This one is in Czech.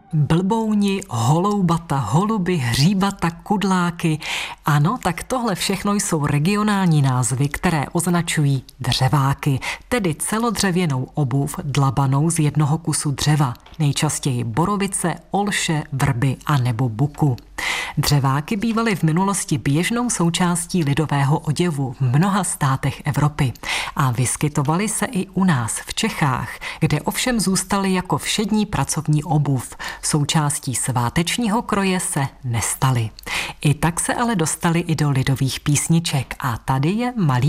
Blbouni, holoubata, holuby, hříbata, kudláky. Ano, tak tohle všechno jsou regionální názvy, které označují dřeváky, tedy celodřevěnou obuv dlabanou z jednoho kusu dřeva, nejčastěji borovice, olše, vrby a nebo buku. Dřeváky bývaly v minulosti běžnou součástí lidového oděvu v mnoha státech Evropy a vyskytovaly se i u nás v Čechách, kde ovšem zůstaly jako všední pracovní obuv. Součástí svátečního kroje se nestaly. I tak se ale dostaly i do lidových písniček a tady je malý